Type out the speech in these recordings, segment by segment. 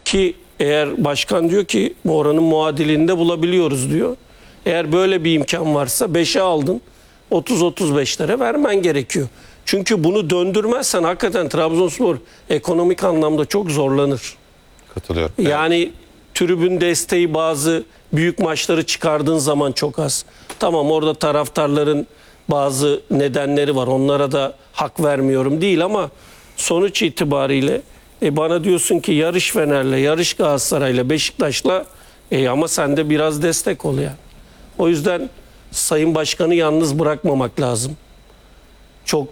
Ki eğer başkan diyor ki oranın muadilinde bulabiliyoruz diyor. Eğer böyle bir imkan varsa 5'e aldın 30-35'lere vermen gerekiyor. Çünkü bunu döndürmezsen hakikaten Trabzonspor ekonomik anlamda çok zorlanır. Katılıyorum. Yani tribün desteği bazı büyük maçları çıkardığın zaman çok az. Tamam, orada taraftarların bazı nedenleri var. Onlara da hak vermiyorum değil ama sonuç itibariyle bana diyorsun ki yarış Fener'le, yarış Galatasaray'la, Beşiktaş'la ama sen de biraz destek ol yani. O yüzden Sayın Başkan'ı yalnız bırakmamak lazım. Çok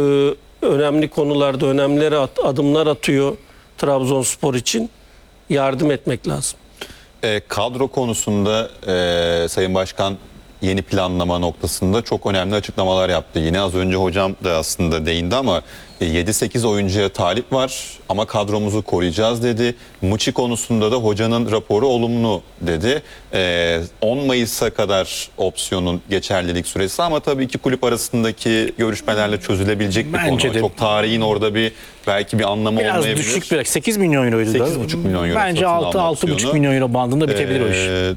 önemli konularda önemli adımlar atıyor Trabzonspor için. Yardım etmek lazım. Kadro konusunda Sayın Başkan yeni planlama noktasında çok önemli açıklamalar yaptı. Yine az önce hocam da aslında değindi ama 7-8 oyuncuya talip var ama kadromuzu koruyacağız dedi. Muçi konusunda da hocanın raporu olumlu dedi. 10 Mayıs'a kadar opsiyonun geçerlilik süresi ama tabii ki kulüp arasındaki görüşmelerle çözülebilecek bir Bence konu. de. Çok tarihin orada belki bir anlamı Biraz olmayabilir. düşük bir 8 milyon euroydu da. 8,5 milyon euro Bence satın alma 6-6,5 opsiyonu. milyon euro bandında bitebilir o iş.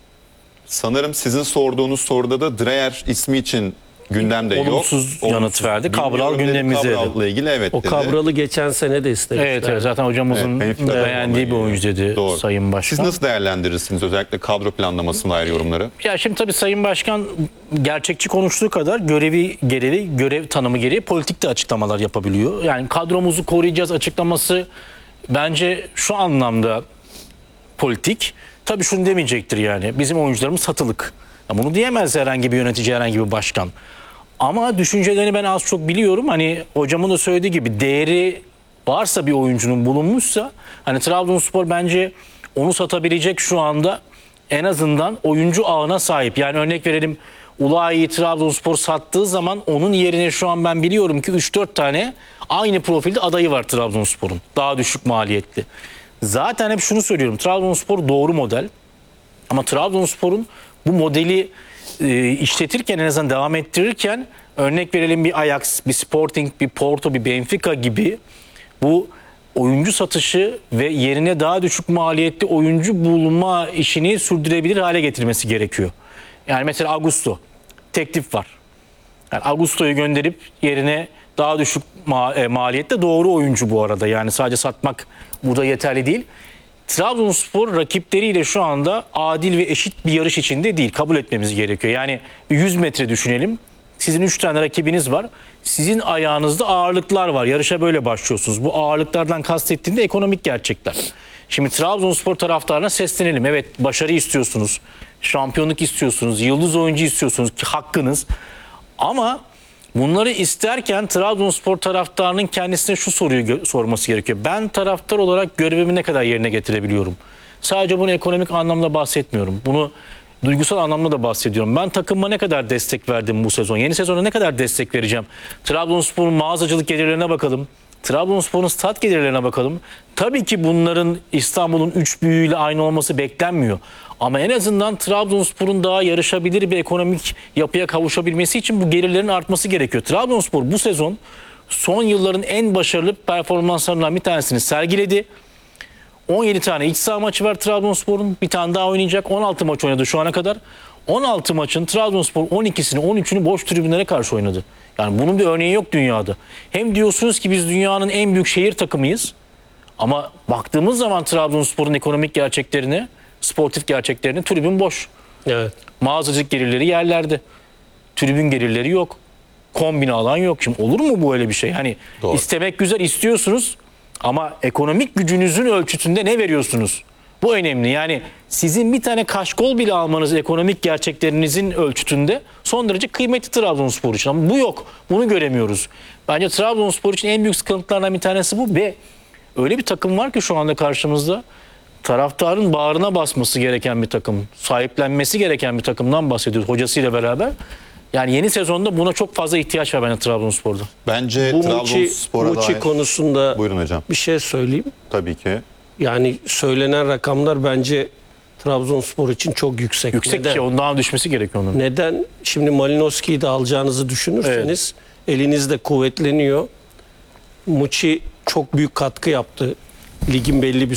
Sanırım sizin sorduğunuz soruda da Dreyer ismi için gündemde yok. Olumsuz yanıt verdi. Cabral Bilmiyorum dedi, gündemimizde dedi. Cabral'la ilgili evet O dedi. Cabral'ı geçen sene de istemişler. Evet, zaten hocamızın Evet, Benfica'da beğendiği bir olmayı- oyuncu dedi Doğru. Sayın Başkan. Siz nasıl değerlendirirsiniz özellikle kadro planlamasına dair yorumları? Ya şimdi tabii Sayın Başkan gerçekçi konuştuğu kadar görev tanımı gereği politikte açıklamalar yapabiliyor. Yani kadromuzu koruyacağız açıklaması bence şu anlamda politik. Tabii şunu demeyecektir yani. Bizim oyuncularımız satılık. Ya bunu diyemez herhangi bir yönetici, herhangi bir başkan. Ama düşüncelerini ben az çok biliyorum. Hani hocamın da söylediği gibi değeri varsa bir oyuncunun bulunmuşsa hani Trabzonspor bence onu satabilecek şu anda en azından oyuncu ağına sahip. Yani örnek verelim, Ulayi'yi Trabzonspor sattığı zaman onun yerine şu an ben biliyorum ki 3-4 tane aynı profilde adayı var Trabzonspor'un. Daha düşük maliyetli. Zaten hep şunu söylüyorum. Trabzonspor doğru model. Ama Trabzonspor'un bu modeli işletirken, en azından devam ettirirken, örnek verelim bir Ajax, bir Sporting, bir Porto, bir Benfica gibi bu oyuncu satışı ve yerine daha düşük maliyetli oyuncu bulma işini sürdürebilir hale getirmesi gerekiyor. Yani mesela Augusto teklif var. Yani Augusto'yu gönderip yerine daha düşük maliyette doğru oyuncu bu arada. Yani sadece satmak burada yeterli değil. Trabzonspor rakipleriyle şu anda adil ve eşit bir yarış içinde değil. Kabul etmemiz gerekiyor. Yani 100 metre düşünelim. Sizin 3 tane rakibiniz var. Sizin ayağınızda ağırlıklar var. Yarışa böyle başlıyorsunuz. Bu ağırlıklardan kastettiğinde ekonomik gerçekler. Şimdi Trabzonspor taraftarına seslenelim. Evet, başarı istiyorsunuz. Şampiyonluk istiyorsunuz. Yıldız oyuncu istiyorsunuz ki hakkınız. Ama bunları isterken Trabzonspor taraftarının kendisine şu soruyu sorması gerekiyor. Ben taraftar olarak görevimi ne kadar yerine getirebiliyorum? Sadece bunu ekonomik anlamda bahsetmiyorum. Bunu duygusal anlamda da bahsediyorum. Ben takıma ne kadar destek verdim bu sezon? Yeni sezona ne kadar destek vereceğim? Trabzonspor'un mağazacılık gelirlerine bakalım. Trabzonspor'un stat gelirlerine bakalım. Tabii ki bunların İstanbul'un 3 büyüğüyle aynı olması beklenmiyor. Ama en azından Trabzonspor'un daha yarışabilir bir ekonomik yapıya kavuşabilmesi için bu gelirlerin artması gerekiyor. Trabzonspor bu sezon son yılların en başarılı performanslarından bir tanesini sergiledi. 17 tane iç saha maçı var Trabzonspor'un. Bir tane daha oynayacak. 16 maç oynadı şu ana kadar. 16 maçın Trabzonspor 12'sini 13'ünü boş tribünlere karşı oynadı. Yani bunun bir örneği yok dünyada. Hem diyorsunuz ki biz dünyanın en büyük şehir takımıyız. Ama baktığımız zaman Trabzonspor'un ekonomik gerçeklerine, sportif gerçeklerine, tribün boş. Evet. Mağazacılık gelirleri yerlerde. Tribün gelirleri yok. Kombine alan yok. Şimdi olur mu böyle bir şey? Hani Doğru. istemek güzel, istiyorsunuz ama ekonomik gücünüzün ölçütünde ne veriyorsunuz? Bu önemli. Yani sizin bir tane kaşkol bile almanız ekonomik gerçeklerinizin ölçütünde son derece kıymetli Trabzonspor için. Ama bu yok. Bunu göremiyoruz. Bence Trabzonspor için en büyük sıkıntılardan bir tanesi bu ve öyle bir takım var ki şu anda karşımızda, taraftarın bağrına basması gereken bir takım, sahiplenmesi gereken bir takımdan bahsediyoruz hocasıyla beraber. Yani yeni sezonda buna çok fazla ihtiyaç var bence Trabzonspor'da. Bence Bu Trabzonspor'a Muçi dair... konusunda Buyurun hocam. bir şey söyleyeyim. Tabii ki. Yani söylenen rakamlar bence Trabzonspor için çok yüksek. Yüksek Neden? ki ondan düşmesi gerekiyor onun. Neden? Şimdi Malinowski'yi de alacağınızı düşünürseniz eliniz de kuvvetleniyor. Muçi çok büyük katkı yaptı. Ligin belli bir